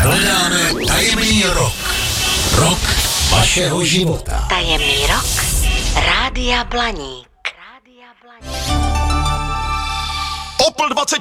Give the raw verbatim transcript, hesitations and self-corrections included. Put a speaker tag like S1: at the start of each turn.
S1: Hledáme tajemný rok. Rok vašeho života.
S2: Tajemný rok Rádia Blaník.
S3: Opel dvacet